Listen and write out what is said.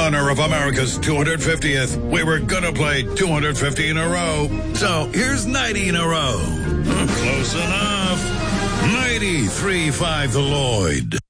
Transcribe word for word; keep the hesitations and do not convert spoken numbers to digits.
honor of America's two hundred fiftieth, we were gonna play two hundred fifty in a row. So here's ninety in a row. Close enough. ninety-three point five The Lloyd.